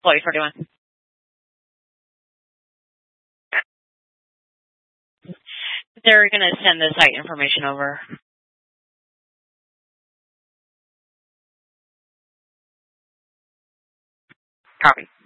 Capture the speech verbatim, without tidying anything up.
Employee forty-one. They're going to send the site information over. Copy.